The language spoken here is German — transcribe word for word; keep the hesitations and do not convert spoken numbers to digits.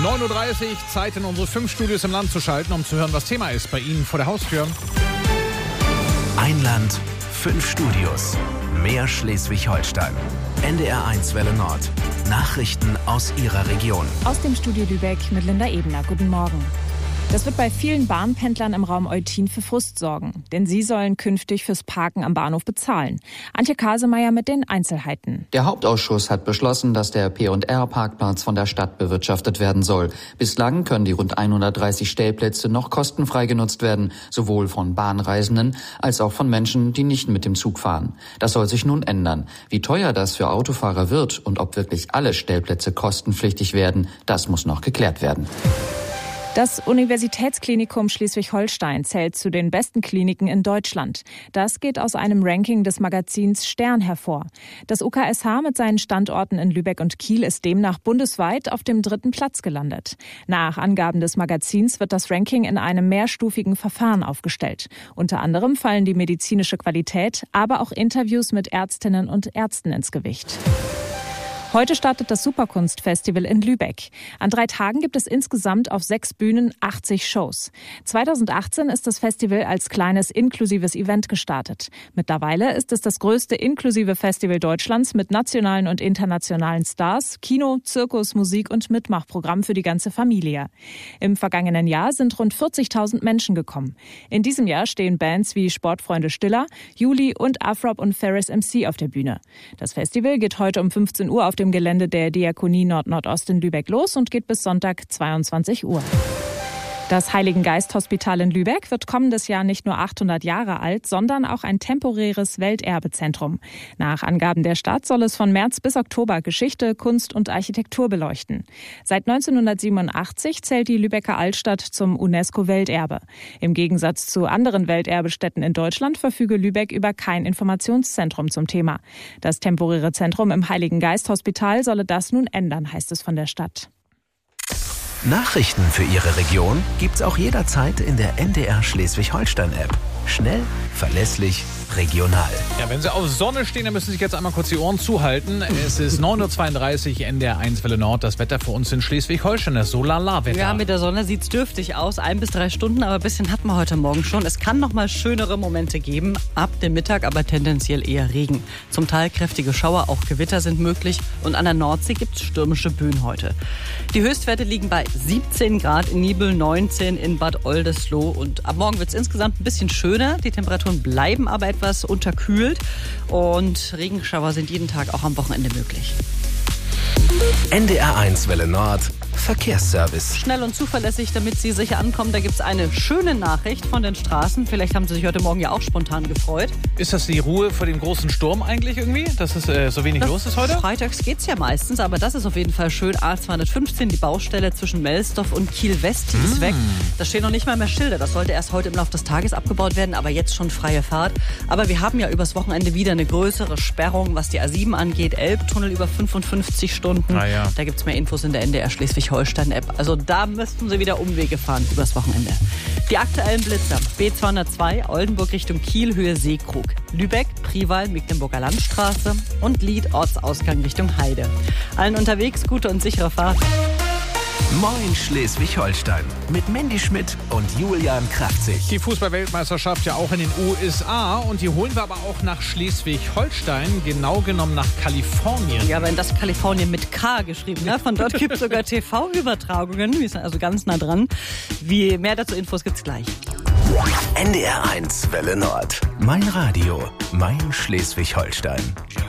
neun Uhr dreißig, Zeit in unsere fünf Studios im Land zu schalten, um zu hören, was Thema ist bei Ihnen vor der Haustür. Ein Land, fünf Studios. Mehr Schleswig-Holstein. N D R eins Welle Nord. Nachrichten aus Ihrer Region. Aus dem Studio Lübeck mit Linda Ebner. Guten Morgen. Das wird bei vielen Bahnpendlern im Raum Eutin für Frust sorgen. Denn sie sollen künftig fürs Parken am Bahnhof bezahlen. Antje Kasemeyer mit den Einzelheiten. Der Hauptausschuss hat beschlossen, dass der P und R-Parkplatz von der Stadt bewirtschaftet werden soll. Bislang können die rund hundertdreißig Stellplätze noch kostenfrei genutzt werden, sowohl von Bahnreisenden als auch von Menschen, die nicht mit dem Zug fahren. Das soll sich nun ändern. Wie teuer das für Autofahrer wird und ob wirklich alle Stellplätze kostenpflichtig werden, das muss noch geklärt werden. Das Universitätsklinikum Schleswig-Holstein zählt zu den besten Kliniken in Deutschland. Das geht aus einem Ranking des Magazins Stern hervor. Das U K S H mit seinen Standorten in Lübeck und Kiel ist demnach bundesweit auf dem dritten Platz gelandet. Nach Angaben des Magazins wird das Ranking in einem mehrstufigen Verfahren aufgestellt. Unter anderem fallen die medizinische Qualität, aber auch Interviews mit Ärztinnen und Ärzten ins Gewicht. Heute startet das Superkunstfestival in Lübeck. An drei Tagen gibt es insgesamt auf sechs Bühnen achtzig Shows. zweitausendachtzehn ist das Festival als kleines inklusives Event gestartet. Mittlerweile ist es das größte inklusive Festival Deutschlands mit nationalen und internationalen Stars, Kino, Zirkus, Musik und Mitmachprogramm für die ganze Familie. Im vergangenen Jahr sind rund vierzigtausend Menschen gekommen. In diesem Jahr stehen Bands wie Sportfreunde Stiller, Juli und Afrob und Ferris M C auf der Bühne. Das Festival geht heute um fünfzehn Uhr auf dem Gelände der Diakonie Nord-Nordost in Lübeck los und geht bis Sonntag zweiundzwanzig Uhr. Das Heiligengeist-Hospital in Lübeck wird kommendes Jahr nicht nur achthundert Jahre alt, sondern auch ein temporäres Welterbezentrum. Nach Angaben der Stadt soll es von März bis Oktober Geschichte, Kunst und Architektur beleuchten. Seit neunzehnhundertsiebenundachtzig zählt die Lübecker Altstadt zum UNESCO-Welterbe. Im Gegensatz zu anderen Welterbestätten in Deutschland verfüge Lübeck über kein Informationszentrum zum Thema. Das temporäre Zentrum im Heiligengeist-Hospital solle das nun ändern, heißt es von der Stadt. Nachrichten für Ihre Region gibt's auch jederzeit in der N D R Schleswig-Holstein-App. Schnell, verlässlich, regional. Ja, wenn Sie auf Sonne stehen, dann müssen Sie sich jetzt einmal kurz die Ohren zuhalten. Es ist neun Uhr zweiunddreißig, N D R eins Welle Nord. Das Wetter für uns in Schleswig-Holstein, das So-Lala-Wetter. Ja, mit der Sonne sieht's dürftig aus. Ein bis drei Stunden, aber ein bisschen hatten wir heute Morgen schon. Es kann noch mal schönere Momente geben. Ab dem Mittag aber tendenziell eher Regen. Zum Teil kräftige Schauer, auch Gewitter sind möglich. Und an der Nordsee gibt's stürmische Böen heute. Die Höchstwerte liegen bei siebzehn Grad in Nibel, neunzehn in Bad Oldesloe. Und ab morgen wird's insgesamt ein bisschen schöner. Die Temperaturen bleiben aber etwas unterkühlt. Und Regenschauer sind jeden Tag auch am Wochenende möglich. N D R eins Welle Nord. Verkehrsservice. Schnell und zuverlässig, damit Sie sicher ankommen. Da gibt es eine schöne Nachricht von den Straßen. Vielleicht haben Sie sich heute Morgen ja auch spontan gefreut. Ist das die Ruhe vor dem großen Sturm eigentlich irgendwie, dass es äh, so wenig das los ist heute? Freitags geht es ja meistens, aber das ist auf jeden Fall schön. A zweihundertfünfzehn, die Baustelle zwischen Melsdorf und Kiel-West, die mm. ist weg. Da stehen noch nicht mal mehr Schilder. Das sollte erst heute im Laufe des Tages abgebaut werden, aber jetzt schon freie Fahrt. Aber wir haben ja übers Wochenende wieder eine größere Sperrung, was die A sieben angeht. Elbtunnel über fünfundfünfzig Stunden. Ah, ja. Da gibt es mehr Infos in der N D R Schleswig-Holstein-App. Also da müssten Sie wieder Umwege fahren übers Wochenende. Die aktuellen Blitzer. B zweihundertzwei, Oldenburg Richtung Kiel, Höhe Seekrug. Lübeck, Priwal, Mecklenburger Landstraße und Lied, Ortsausgang Richtung Heide. Allen unterwegs gute und sichere Fahrt. Moin Schleswig-Holstein mit Mandy Schmidt und Julian Kraftzig. Die Fußball-Weltmeisterschaft ja auch in den U S A und die holen wir aber auch nach Schleswig-Holstein, genau genommen nach Kalifornien. Ja, aber in das Kalifornien mit K geschrieben, ne? Von dort gibt es sogar T V-Übertragungen, wir sind also ganz nah dran. Wie mehr dazu Infos gibt's gleich. N D R eins Welle Nord. Mein Radio, mein Schleswig-Holstein.